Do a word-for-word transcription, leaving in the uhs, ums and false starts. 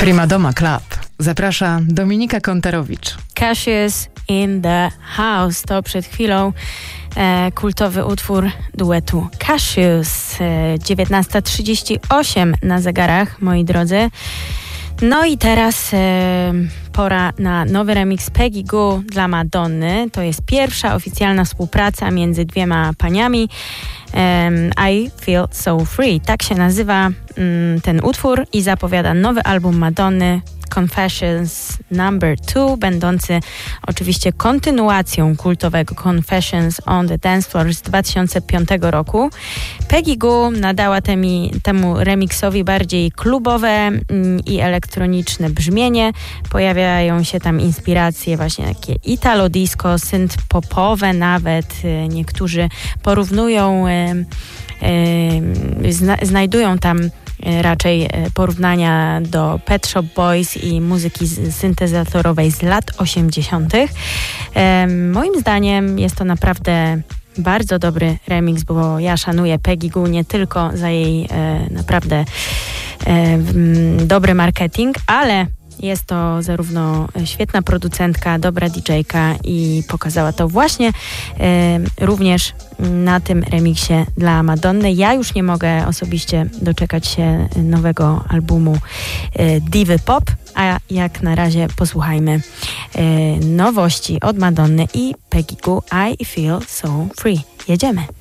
Primadoma Club zaprasza Dominika Kontarowicz. Cassius in the House to przed chwilą e, kultowy utwór duetu Cassius. E, dziewiętnasta trzydzieści osiem na zegarach, moi drodzy. No i teraz e, pora na nowy remix Peggy Gou dla Madonny. To jest pierwsza oficjalna współpraca między dwiema paniami. Um, I Feel So Free. Tak się nazywa um, ten utwór i zapowiada nowy album Madonny Confessions number two, będący oczywiście kontynuacją kultowego Confessions on the Dance Floor z dwa tysiące piątego roku. Peggy Gou nadała temi, temu remiksowi bardziej klubowe mm, i elektroniczne brzmienie. Pojawiają się tam inspiracje właśnie takie italo disco, synth popowe nawet. Niektórzy porównują, e, e, zna, znajdują tam raczej porównania do Pet Shop Boys i muzyki syntezatorowej z lat osiemdziesiątych. E, moim zdaniem jest to naprawdę bardzo dobry remix, bo ja szanuję Peggy Gou nie tylko za jej e, naprawdę e, m, dobry marketing, ale jest to zarówno świetna producentka, dobra didżejka i pokazała to właśnie e, również na tym remiksie dla Madonny. Ja już nie mogę osobiście doczekać się nowego albumu e, Divy Pop, a jak na razie posłuchajmy e, nowości od Madonny i Peggy Gou I Feel So Free. Jedziemy!